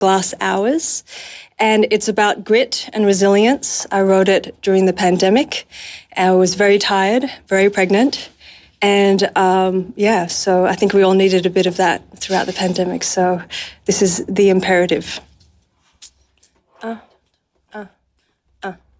Glass Hours, and it's about grit and resilience. I wrote it during the pandemic. I was very tired, very pregnant, and so I think we all needed a bit of that throughout the pandemic. So this is the imperative.